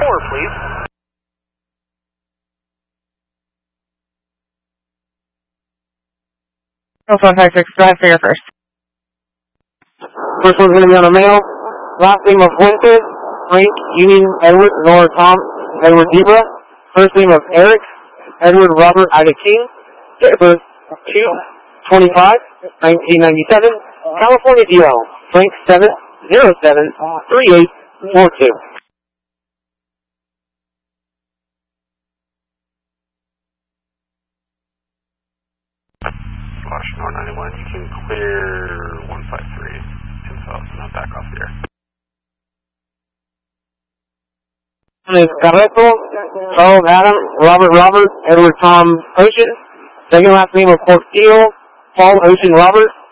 please. Alpha 56, drive for your first. First one's going to be on a male. Last name of Fuentes, Frank, Union, Edward, Nora, Tom, Edward, Zebra. First name of Eric, Edward, Robert, Ida King. Date of birth, 2/25/1997. California DL, Frank 7073842. Washington 91, you can clear 153 info, not back off the air. One is Carreto, Charles Adam, Robert, Edward Tom Ocean. Second last name of Portillo, Paul Ocean Robert.